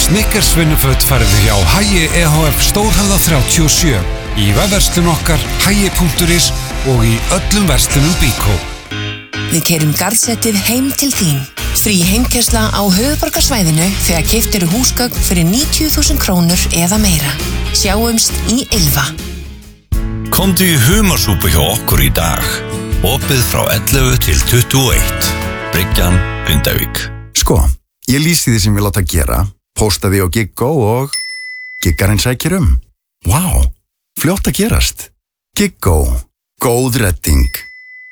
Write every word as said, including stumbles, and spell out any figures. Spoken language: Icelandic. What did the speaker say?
Snickers vinnuföt færðu hjá Hagi E H F Stórhöfða þrjátíu og sjö, í vefverslun okkar hagi punktur is og í öllum verslunum Byko. Við keyrum garðsettið heim til þín. Frí heimkeyrsla á höfuðborgarsvæðinu þegar keypt eru húsgögn fyrir níutíu þúsund krónur eða meira. Sjáumst í Ylva. Komdu í humarsúpu hjá okkur í dag. Opið frá ellefu til tuttugu og eitt. Bryggjan, Grindavík. Sko, ég lýsi því sem ég láta gera, posta því á Giggo og Giggarinn sækir um. Vá, fljótt að gerast. Giggo, góð redding.